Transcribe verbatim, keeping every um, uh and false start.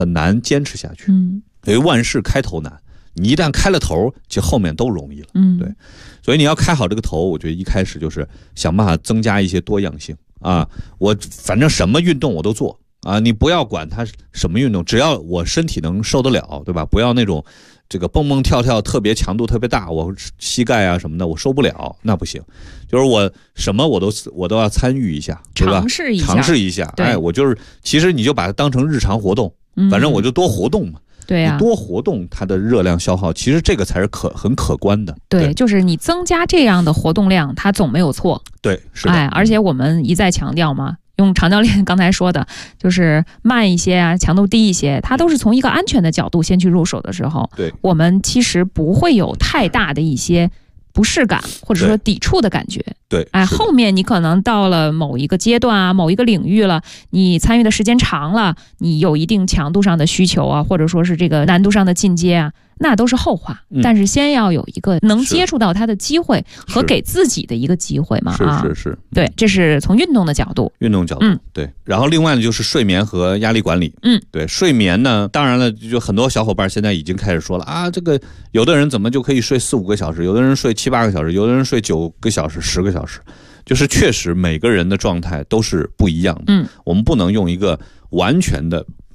很难坚持下去。 嗯， 因为万事开头难，你一旦开了头，就后面都容易了。 嗯， 对，所以你要开好这个头，我觉得一开始就是想办法增加一些多样性啊。我反正什么运动我都做啊，你不要管它什么运动，只要我身体能受得了，对吧？不要那种这个蹦蹦跳跳特别强度特别大，我膝盖啊什么的我受不了，那不行。就是我什么我都我都要参与一下，对吧？ 尝试一下， 尝试一下。哎，我就是其实你就把它当成日常活动，反正我就多活动嘛。 嗯对呀、啊， 你多活动，它的热量消耗，其实这个才是可很可观的。 对， 对就是你增加这样的活动量，它总没有错。 对，是的。 哎，而且我们一再强调嘛，用常教练刚才说的，就是慢一些啊，强度低一些，它都是从一个安全的角度先去入手的时候， 对， 我们其实不会有太大的一些不适感，或者说抵触的感觉。 对， 哎，后面你可能到了某一个阶段啊，某一个领域了，你参与的时间长了，你有一定强度上的需求啊，或者说是这个难度上的进阶啊，那都是后话。嗯、但是先要有一个能接触到它的机会和给自己的一个机会嘛。 是是是， 对，这是从运动的角度。 运动角度，嗯，对。然后另外呢，就是睡眠和压力管理。 嗯， 对，睡眠呢，当然了，就很多小伙伴现在已经开始说了啊，这个有的人怎么就可以睡四五个小时，有的人睡七八个小时，有的人睡九个小时、十个小时。就是确实每个人的状态都是不一样的， 嗯， 我们不能用一个完全的